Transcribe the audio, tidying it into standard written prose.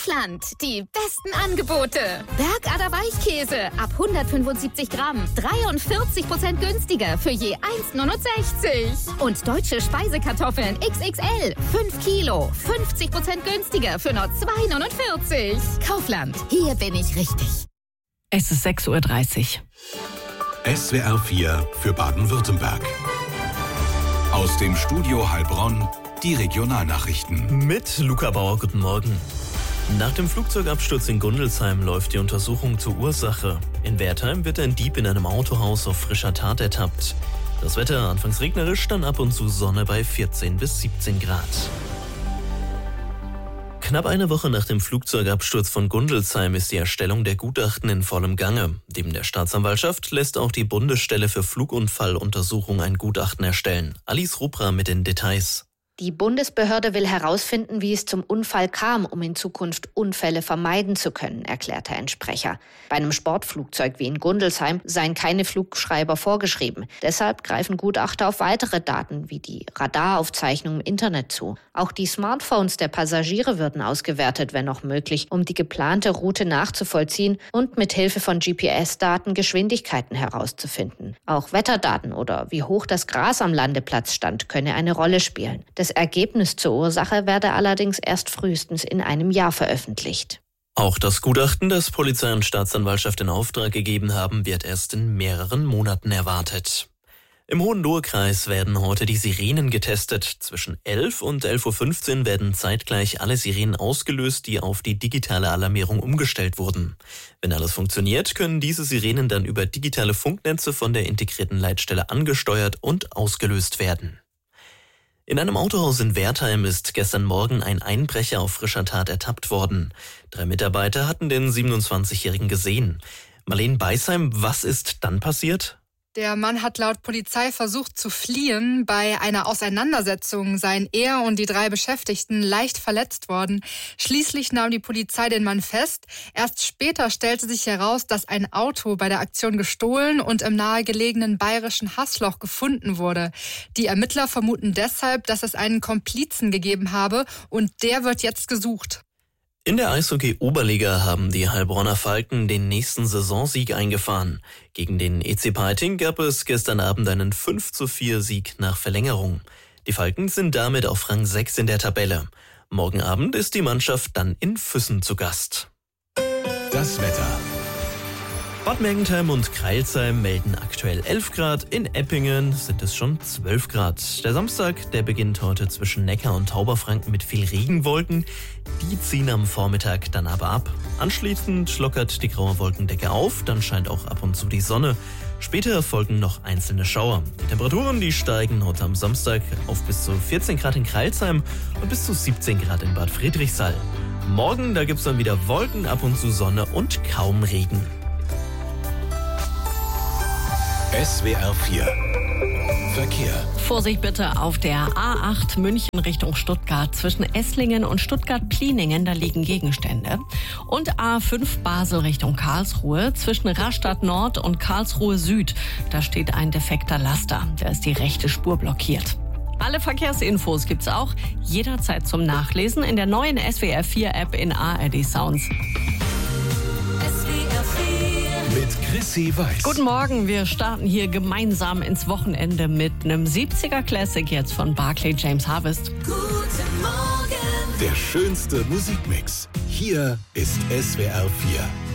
Kaufland, die besten Angebote. Bergader Weichkäse ab 175 Gramm, 43% günstiger für je 1,69. Und deutsche Speisekartoffeln XXL, 5 Kilo, 50% günstiger für nur 2,49. Kaufland, hier bin ich richtig. Es ist 6:30 Uhr. SWR 4 für Baden-Württemberg. Aus dem Studio Heilbronn die Regionalnachrichten. Mit Luca Bauer, guten Morgen. Nach dem Flugzeugabsturz in Gundelsheim läuft die Untersuchung zur Ursache. In Wertheim wird ein Dieb in einem Autohaus auf frischer Tat ertappt. Das Wetter anfangs regnerisch, dann ab und zu Sonne bei 14 bis 17 Grad. Knapp eine Woche nach dem Flugzeugabsturz von Gundelsheim ist die Erstellung der Gutachten in vollem Gange. Neben der Staatsanwaltschaft lässt auch die Bundesstelle für Flugunfalluntersuchung ein Gutachten erstellen. Alice Rupra mit den Details. Die Bundesbehörde will herausfinden, wie es zum Unfall kam, um in Zukunft Unfälle vermeiden zu können, erklärte ein Sprecher. Bei einem Sportflugzeug wie in Gundelsheim seien keine Flugschreiber vorgeschrieben. Deshalb greifen Gutachter auf weitere Daten wie die Radaraufzeichnungen im Internet zu. Auch die Smartphones der Passagiere würden ausgewertet, wenn noch möglich, um die geplante Route nachzuvollziehen und mit Hilfe von GPS-Daten Geschwindigkeiten herauszufinden. Auch Wetterdaten oder wie hoch das Gras am Landeplatz stand, könne eine Rolle spielen. Das Ergebnis zur Ursache werde allerdings erst frühestens in einem Jahr veröffentlicht. Auch das Gutachten, das Polizei und Staatsanwaltschaft in Auftrag gegeben haben, wird erst in mehreren Monaten erwartet. Im Hohenlohe-Kreis werden heute die Sirenen getestet. Zwischen 11 und 11:15 Uhr werden zeitgleich alle Sirenen ausgelöst, die auf die digitale Alarmierung umgestellt wurden. Wenn alles funktioniert, können diese Sirenen dann über digitale Funknetze von der integrierten Leitstelle angesteuert und ausgelöst werden. In einem Autohaus in Wertheim ist gestern Morgen ein Einbrecher auf frischer Tat ertappt worden. 3 Mitarbeiter hatten den 27-Jährigen gesehen. Marlene Beisheim, was ist dann passiert? Der Mann hat laut Polizei versucht zu fliehen. Bei einer Auseinandersetzung seien er und die 3 Beschäftigten leicht verletzt worden. Schließlich nahm die Polizei den Mann fest. Erst später stellte sich heraus, dass ein Auto bei der Aktion gestohlen und im nahegelegenen bayerischen Haßloch gefunden wurde. Die Ermittler vermuten deshalb, dass es einen Komplizen gegeben habe und der wird jetzt gesucht. In der Eishockey-Oberliga haben die Heilbronner Falken den nächsten Saisonsieg eingefahren. Gegen den EC Peiting gab es gestern Abend einen 5:4 Sieg nach Verlängerung. Die Falken sind damit auf Rang 6 in der Tabelle. Morgen Abend ist die Mannschaft dann in Füssen zu Gast. Das Wetter. Bad Mergentheim und Crailsheim melden aktuell 11 Grad, in Eppingen sind es schon 12 Grad. Der Samstag, der beginnt heute zwischen Neckar und Tauberfranken mit viel Regenwolken. Die ziehen am Vormittag dann aber ab. Anschließend lockert die graue Wolkendecke auf, dann scheint auch ab und zu die Sonne. Später folgen noch einzelne Schauer. Die Temperaturen, die steigen heute am Samstag auf bis zu 14 Grad in Crailsheim und bis zu 17 Grad in Bad Friedrichsthal. Morgen, da gibt's dann wieder Wolken, ab und zu Sonne und kaum Regen. SWR 4 Verkehr. Vorsicht bitte auf der A8 München Richtung Stuttgart. Zwischen Esslingen und Stuttgart-Pliningen, da liegen Gegenstände. Und A5 Basel Richtung Karlsruhe. Zwischen Rastatt Nord und Karlsruhe Süd, da steht ein defekter Laster. Da ist die rechte Spur blockiert. Alle Verkehrsinfos gibt's auch jederzeit zum Nachlesen in der neuen SWR 4 App in ARD Sounds. Mit Chrissy Weiß. Guten Morgen, wir starten hier gemeinsam ins Wochenende mit einem 70er Classic jetzt von Barclay James Harvest. Der schönste Musikmix. Hier ist SWR 4.